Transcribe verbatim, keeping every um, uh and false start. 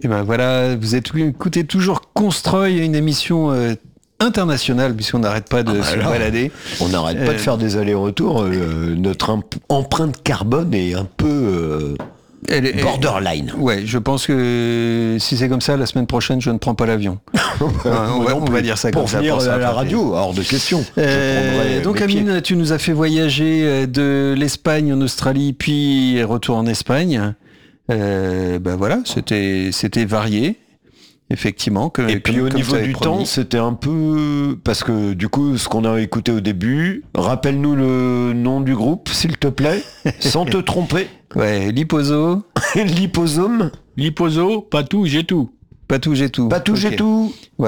Et ben voilà, vous êtes écoutez toujours Constroy, une émission euh, internationale, puisqu'on n'arrête pas de ah bah se alors, balader. On n'arrête euh, pas de faire des allers-retours. Euh, notre imp- empreinte carbone est un peu euh, elle est, borderline. Elle, ouais, je pense que si c'est comme ça, la semaine prochaine, je ne prends pas l'avion. on, va, on va dire ça pour comme ça. Pour venir à la radio, hors de question. Euh, donc Amine, pieds. Tu nous as fait voyager de l'Espagne en Australie, puis retour en Espagne. Euh, ben voilà, c'était, c'était varié. Effectivement. Que, et puis comme, au comme niveau du promis. temps, c'était un peu... Parce que du coup, ce qu'on a écouté au début, rappelle-nous le nom du groupe, s'il te plaît, sans te tromper. Ouais, Liposo. Liposome. Liposo, pas tout, j'ai tout. Pas tout, j'ai tout. Pas tout, okay. j'ai tout. Ouais.